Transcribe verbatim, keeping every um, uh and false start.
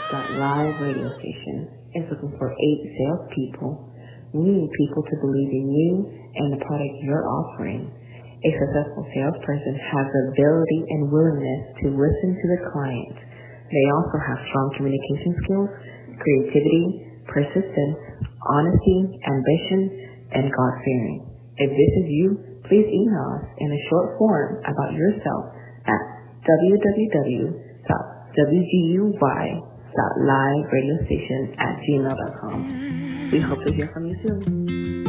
Live radio station is looking for eight salespeople. We need people to believe in you and the product you're offering. A successful salesperson has the ability and willingness to listen to the client. They also have strong communication skills, creativity, persistence, honesty, ambition, and God-fearing. If this is you, please email us in a short form about yourself at w w w dot w g u y dot live radio station at gmail dot com. We hope to hear from you soon.